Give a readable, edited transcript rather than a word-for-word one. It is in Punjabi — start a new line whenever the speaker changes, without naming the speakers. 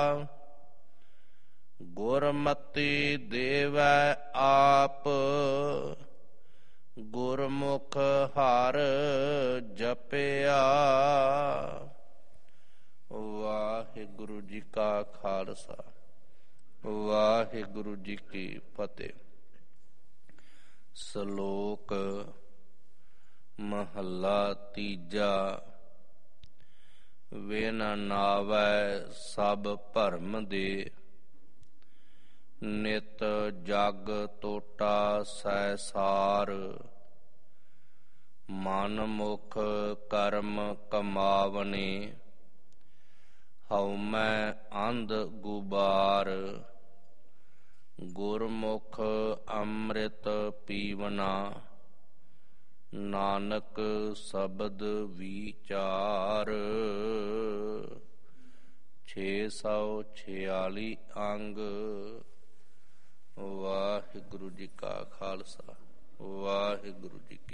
ਗੁਰਮਤਿ ਦੇਵੈ ਆਪ, ਗੁਰਮੁਖ ਹਰਿ ਜਪਿਆ। ਵਾਹਿਗੁਰੂ ਜੀ ਕਾ ਖਾਲਸਾ, ਵਾਹਿਗੁਰੂ ਜੀ ਕੀ ਫਤਿਹ। ਸ਼ਲੋਕ ਮਹੱਲਾ ਤੀਜਾ। ਵੇਨ ਨਾਵੈ ਸਭ ਭਰਮ ਦੇ, ਨਿਤ ਜਗ ਟੋਟਾ ਸੈਸਾਰ। ਮਨ ਮੁਖ ਕਰਮ ਕਮਾਵਨੇ, ਹਉਮੈ ਅੰਧ ਗੁਬਾਰ। ਗੁਰਮੁਖ ਅੰਮ੍ਰਿਤ ਪੀਵਨਾ, ਨਾਨਕ ਸ਼ਬਦ ਵਿਚਾਰ। 646 ਅੰਗ। ਵਾਹਿਗੁਰੂ ਜੀ ਕਾ ਖਾਲਸਾ, ਵਾਹਿਗੁਰੂ ਜੀ ਕੀ